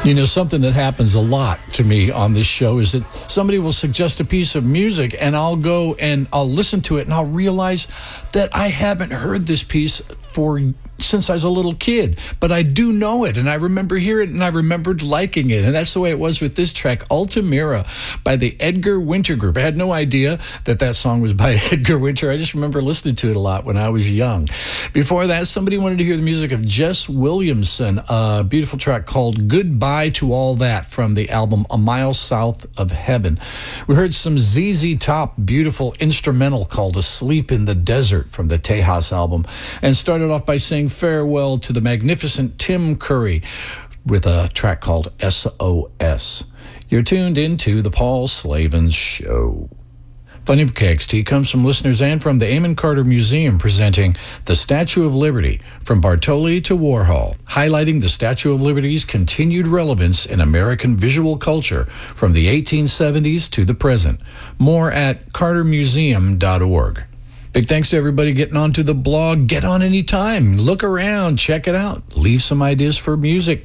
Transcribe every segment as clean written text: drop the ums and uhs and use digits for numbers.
You know, something that happens a lot to me on this show is that somebody will suggest a piece of music and I'll go and I'll listen to it and I'll realize that I haven't heard this piece since I was a little kid, but I do know it and I remember hearing it and I remembered liking it. And that's the way it was with this track, Altamira by the Edgar Winter Group. I had no idea that song was by Edgar Winter. I just remember listening to it a lot when I was young. Before that, somebody wanted to hear the music of Jess Williamson, a beautiful track called Goodbye to All That from the album A Mile South of Heaven. We heard some ZZ Top beautiful instrumental called Asleep in the Desert from the Tejas album, and started off by saying farewell to the magnificent Tim Curry with a track called SOS. You're tuned into the Paul Slavens Show. Funding for KXT comes from listeners and from the Amon Carter Museum, presenting the Statue of Liberty from Bartoli to Warhol, highlighting the Statue of Liberty's continued relevance in American visual culture from the 1870s to the present. More at cartermuseum.org. Big thanks to everybody getting onto the blog. Get on anytime. Look around. Check it out. Leave some ideas for music.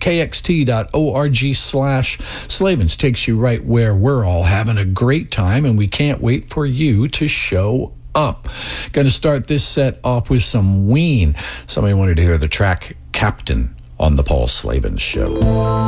KXT.org/Slavens takes you right where we're all having a great time, and we can't wait for you to show up. Going to start this set off with some Ween. Somebody wanted to hear the track Captain on the Paul Slavens Show.